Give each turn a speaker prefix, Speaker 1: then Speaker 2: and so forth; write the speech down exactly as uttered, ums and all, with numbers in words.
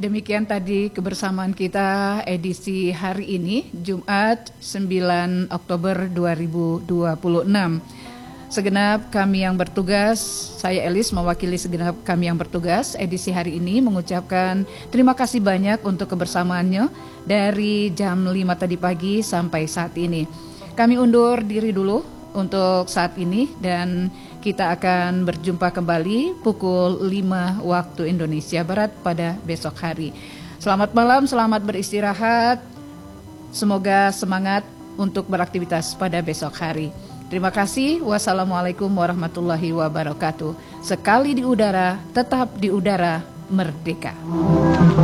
Speaker 1: demikian tadi kebersamaan kita edisi hari ini, Jumat sembilan Oktober dua ribu dua puluh enam. Segenap kami yang bertugas, saya Elis mewakili segenap kami yang bertugas edisi hari ini mengucapkan terima kasih banyak untuk kebersamaannya dari jam lima tadi pagi sampai saat ini. Kami undur diri dulu untuk saat ini dan kita akan berjumpa kembali pukul lima waktu Indonesia Barat pada besok hari. Selamat malam, selamat beristirahat. Semoga semangat untuk beraktivitas pada besok hari. Terima kasih. Wassalamualaikum warahmatullahi wabarakatuh. Sekali di udara, tetap di udara merdeka.